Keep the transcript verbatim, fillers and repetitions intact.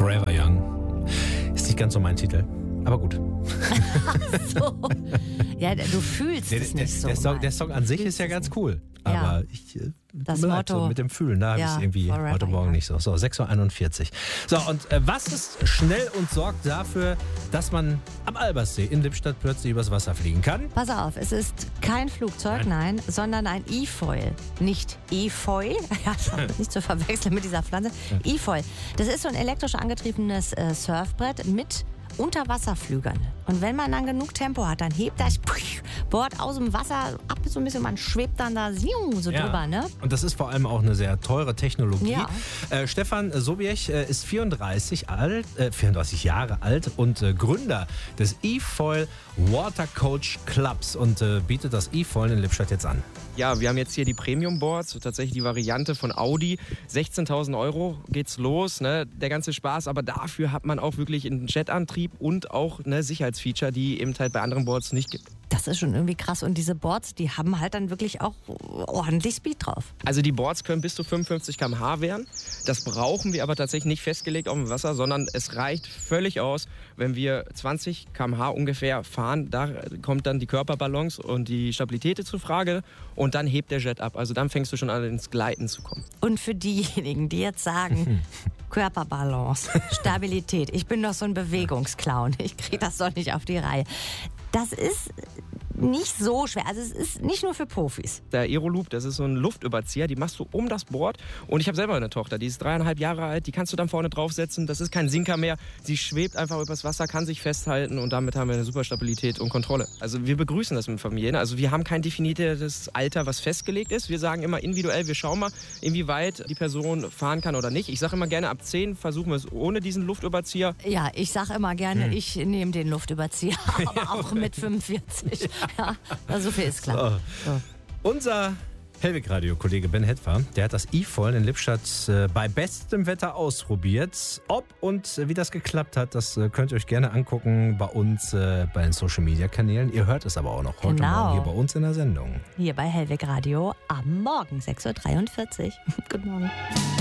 Forever Young. Ist nicht ganz so mein Titel, aber gut. So. Ja, du fühlst Der, es der, nicht so. der, Song, Mann. der Song an sich ist ja ganz cool. Ja. Aber ich, äh, Das tut mir leid, Motto- so mit dem Fühlen, da habe Ja, ich es irgendwie Forever heute Morgen Young. nicht so. So, sechs Uhr einundvierzig. So, und äh, was ist schnell und sorgt dafür, dass man am Albersee in Lippstadt plötzlich übers Wasser fliegen kann? Pass auf, es ist kein Flugzeug, nein, sondern ein E-Foil. Nicht E-Foil, ja, nicht zu verwechseln mit dieser Pflanze. E-Foil. Das ist so ein elektrisch angetriebenes äh, Surfbrett mit Unterwasserflügern. Und wenn man dann genug Tempo hat, dann hebt das Board aus dem Wasser ab so ein bisschen, man schwebt dann da so Ja. drüber, ne? Und das ist vor allem auch eine sehr teure Technologie. Ja. Äh, Stefan Sobiech äh, ist vierunddreißig, alt, äh, vierunddreißig Jahre alt und äh, Gründer des E-Foil Water Coach Clubs und äh, bietet das E-Foil in Lippstadt jetzt an. Ja, wir haben jetzt hier die Premium-Boards, tatsächlich die Variante von Audi. sechzehntausend Euro geht's los, ne, der ganze Spaß. Aber dafür hat man auch wirklich einen Jetantrieb und auch eine Sicherheitsfeature, die eben halt bei anderen Boards nicht gibt. Das ist schon irgendwie krass. Und diese Boards, die haben halt dann wirklich auch ordentlich Speed drauf. Also die Boards können bis zu fünfundfünfzig Kilometer pro Stunde werden. Das brauchen wir aber tatsächlich nicht festgelegt auf dem Wasser, sondern es reicht völlig aus, wenn wir zwanzig Kilometer pro Stunde ungefähr fahren. Da kommt dann die Körperbalance und die Stabilität zur Frage und dann hebt der Jet ab. Also dann fängst du schon an, ins Gleiten zu kommen. Und für diejenigen, die jetzt sagen, Körperbalance, Stabilität, ich bin doch so ein Bewegungsclown, ich kriege das doch nicht auf die Reihe. Das ist nicht so schwer. Also es ist nicht nur für Profis. Der Aeroloop, das ist so ein Luftüberzieher, die machst du um das Board. Und ich habe selber eine Tochter, die ist dreieinhalb Jahre alt, die kannst du dann vorne draufsetzen. Das ist kein Sinker mehr. Sie schwebt einfach übers Wasser, kann sich festhalten und damit haben wir eine super Stabilität und Kontrolle. Also wir begrüßen das mit Familien. Also wir haben kein definiertes Alter, was festgelegt ist. Wir sagen immer individuell, wir schauen mal, inwieweit die Person fahren kann oder nicht. Ich sage immer gerne, ab zehn versuchen wir es ohne diesen Luftüberzieher. Ja, ich sage immer gerne, hm. ich nehme den Luftüberzieher, aber auch mit fünfundvierzig. Ja, so viel ist klar. So. So. Unser Hellwig-Radio-Kollege Ben Hetfer, der hat das E-Foil in Lippstadt äh, bei bestem Wetter ausprobiert. Ob und äh, wie das geklappt hat, das äh, könnt ihr euch gerne angucken bei uns äh, bei den Social-Media-Kanälen. Ihr hört es aber auch noch heute Genau. Morgen hier bei uns in der Sendung. Hier bei Hellwig Radio am Morgen sechs Uhr dreiundvierzig. Guten Morgen.